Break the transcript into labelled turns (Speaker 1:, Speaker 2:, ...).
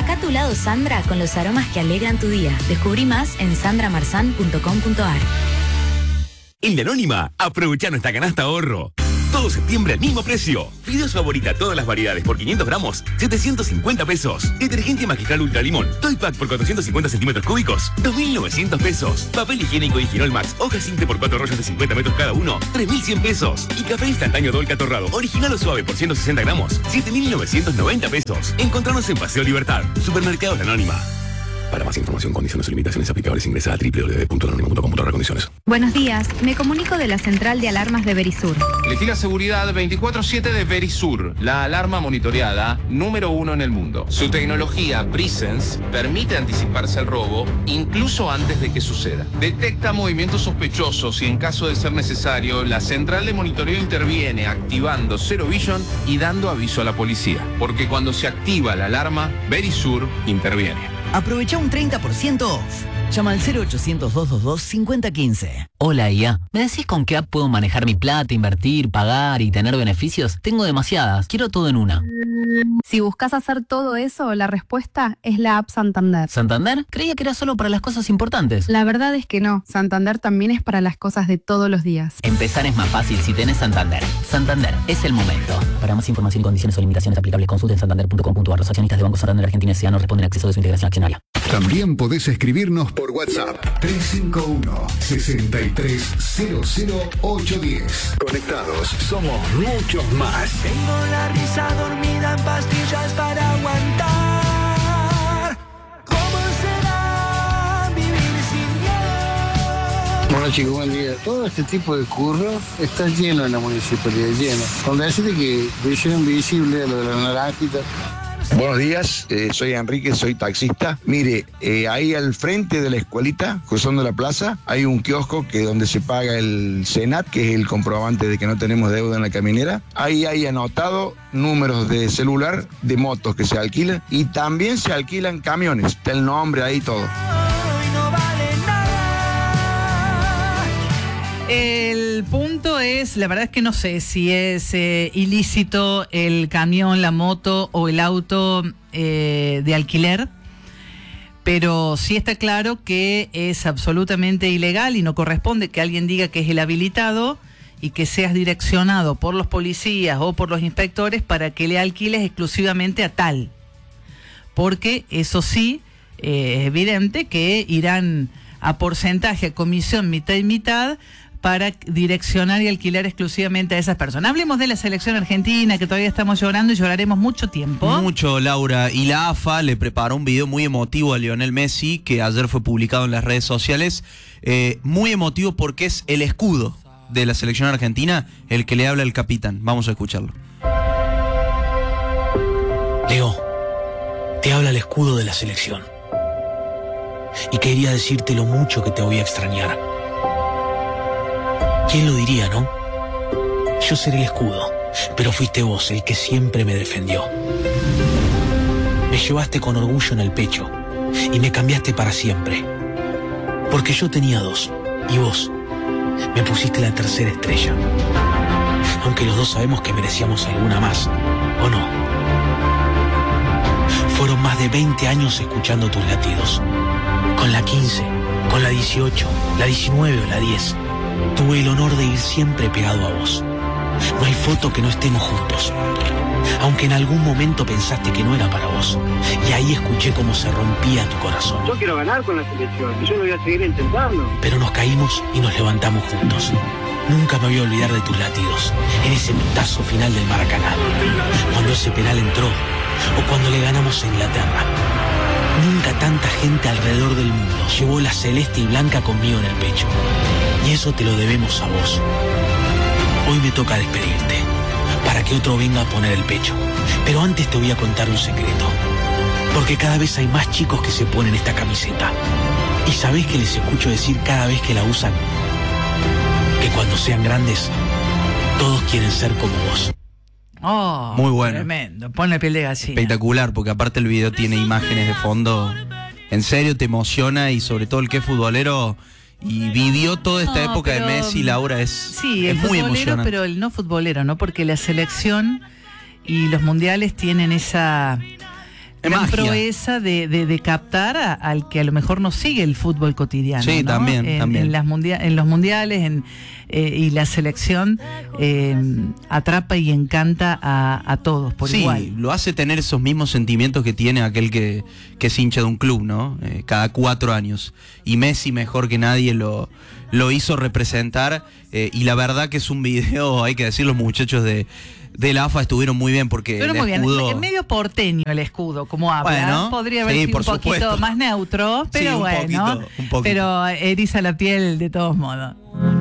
Speaker 1: Acá a tu lado Sandra con los aromas que alegran tu día. Descubrí más en sandramarzan.com.ar.
Speaker 2: En La Anónima, aprovecha nuestra canasta ahorro. Todo septiembre al mismo precio. Fideos Favorita, todas las variedades por 500 gramos, 750 pesos. Detergente magistral Ultra Limón, Toy Pack por 450 centímetros cúbicos, 2.900 pesos. Papel higiénico Higinol Max, hoja simple por 4 rollos de 50 metros cada uno, 3.100 pesos. Y café instantáneo Dolca Torrado, original o suave por 160 gramos, 7.990 pesos. Encontrarnos en Paseo Libertad, Supermercados La Anónima. Para más información, condiciones o limitaciones aplicables, ingresa a www.lanonima.com.ar condiciones.
Speaker 3: Buenos días, me comunico de la central de alarmas de Verisur.
Speaker 4: Letiga Seguridad 24/7 de Verisur, la alarma monitoreada número 1 en el mundo. Su tecnología Presence permite anticiparse al robo incluso antes de que suceda. Detecta movimientos sospechosos y en caso de ser necesario, la central de monitoreo interviene activando Zero Vision y dando aviso a la policía. Porque cuando se activa la alarma, Verisur interviene.
Speaker 5: Aprovecha un 30% off. Llama al 0800-222-5015.
Speaker 6: Hola, IA. ¿Me decís con qué app puedo manejar mi plata, invertir, pagar y tener beneficios? Tengo demasiadas. Quiero todo en una.
Speaker 3: Si buscas hacer todo eso, la respuesta es la app Santander.
Speaker 6: ¿Santander? Creía que era solo para las cosas importantes.
Speaker 3: La verdad es que no. Santander también es para las cosas de todos los días.
Speaker 6: Empezar es más fácil si tenés Santander. Santander, es el momento. Para más información y condiciones o limitaciones aplicables, consulten santander.com.ar. Los accionistas de Banco Santander Argentina S.A. no responden a acceso de su integración accionaria.
Speaker 7: También podés escribirnos por WhatsApp 351-6300-810. Conectados, somos muchos más.
Speaker 8: Tengo la risa dormida en pastillas para aguantar. ¿Cómo será vivir sin miedo?
Speaker 9: Hola chicos, buen día. Todo este tipo de curros está lleno en la municipalidad, lleno. Cuando decirte que lo hicieron visible lo de la naranjita.
Speaker 10: Buenos días, soy Enrique, soy taxista. Mire, ahí al frente de la escuelita, cruzando la plaza, hay un kiosco que donde se paga el Senat, que es el comprobante de que no tenemos deuda en la caminera. Ahí hay anotado números de celular de motos que se alquilan y también se alquilan camiones. Está el nombre ahí todo.
Speaker 11: El punto es, la verdad es que no sé si es ilícito el camión, la moto o el auto de alquiler, pero sí está claro que es absolutamente ilegal y no corresponde que alguien diga que es el habilitado y que seas direccionado por los policías o por los inspectores para que le alquiles exclusivamente a tal. Porque eso sí, es evidente que irán a porcentaje, a comisión, mitad y mitad, para direccionar y alquilar exclusivamente a esas personas. Hablemos de la selección argentina, que todavía estamos llorando y lloraremos mucho tiempo.
Speaker 12: Mucho, Laura. Y la AFA le preparó un video muy emotivo a Lionel Messi, que ayer fue publicado en las redes sociales. Muy emotivo porque es el escudo de la selección argentina el que le habla el capitán. Vamos a escucharlo.
Speaker 13: Leo, te habla el escudo de la selección. Y quería decirte lo mucho que te voy a extrañar. ¿Quién lo diría, no? Yo seré el escudo, pero fuiste vos el que siempre me defendió. Me llevaste con orgullo en el pecho y me cambiaste para siempre. Porque yo tenía dos y vos me pusiste la tercera estrella. Aunque los dos sabemos que merecíamos alguna más, ¿o no? Fueron más de 20 años escuchando tus latidos. Con la 15, con la 18, la 19 o la 10. Tuve el honor de ir siempre pegado a vos. No hay foto que no estemos juntos. Aunque en algún momento pensaste que no era para vos. Y ahí escuché cómo se rompía tu corazón.
Speaker 9: Yo quiero ganar con la selección y yo lo voy a seguir intentando.
Speaker 13: Pero nos caímos y nos levantamos juntos. Nunca me voy a olvidar de tus latidos. En ese pitazo final del Maracaná. Cuando ese penal entró. O cuando le ganamos a Inglaterra. Nunca tanta gente alrededor del mundo llevó la celeste y blanca conmigo en el pecho. Y eso te lo debemos a vos. Hoy me toca despedirte, para que otro venga a poner el pecho. Pero antes te voy a contar un secreto. Porque cada vez hay más chicos que se ponen esta camiseta. ¿Y sabés que les escucho decir cada vez que la usan? Que cuando sean grandes, todos quieren ser como vos.
Speaker 11: Oh,
Speaker 12: muy bueno.
Speaker 11: Tremendo, ponle piel de gallina.
Speaker 12: Espectacular, porque aparte el video tiene imágenes de fondo. En serio, te emociona y sobre todo el que es futbolero y vivió toda esta época de Messi, Laura, es muy emocionante.
Speaker 11: Pero el no futbolero, ¿no? Porque la selección y los mundiales tienen esa gran
Speaker 12: magia.
Speaker 11: proeza de captar al que a lo mejor no sigue el fútbol cotidiano.
Speaker 12: Sí,
Speaker 11: ¿no?
Speaker 12: también.
Speaker 11: En los mundiales y la selección atrapa y encanta a todos por igual.
Speaker 12: Sí, lo hace tener esos mismos sentimientos que tiene aquel que es hincha de un club, ¿no? Cada 4 años. Y Messi, mejor que nadie, lo hizo representar. Y la verdad que es un video, hay que decir, los muchachos de la AFA estuvieron muy bien porque
Speaker 11: Pero muy bien, es medio porteño el escudo, como habla.
Speaker 12: Bueno,
Speaker 11: podría haber sido un poquito más neutro, pero
Speaker 12: sí,
Speaker 11: bueno,
Speaker 12: un poquito.
Speaker 11: pero eriza la piel de todos modos.